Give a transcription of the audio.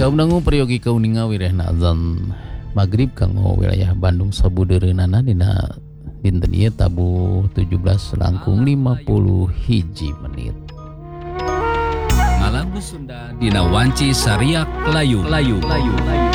Kaum dangu peryogi kauninga wirehna azan maghrib kanggo wilayah Bandung sabudeureunana dina dinten ieu tabu 17 langkung 50 hiji menit. Ngalagu Sunda dina wanci sariak layu.